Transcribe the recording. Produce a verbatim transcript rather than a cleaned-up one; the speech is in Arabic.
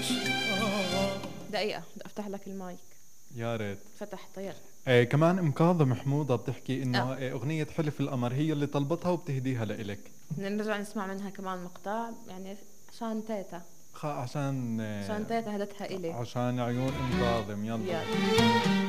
دقيقة بدي افتح لك المايك. يا ريت. فتح طير. آه كمان ام كاظم حموضة بتحكي انه آه. آه اغنية حلف القمر هي اللي طلبتها وبتهديها لإلك. بدنا نرجع نسمع منها كمان مقطع يعني عشان تيتا. خ عشان آه عشان تيتا هدتها إلي. عشان عيون ام كاظم. يلا, يلا.